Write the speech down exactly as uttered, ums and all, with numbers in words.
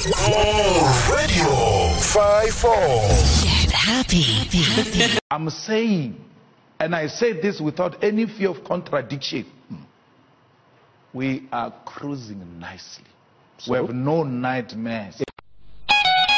Oh, Radio five four. Get happy. happy. I'm saying, and I say this without any fear of contradiction, we are cruising nicely. So? We have no nightmares.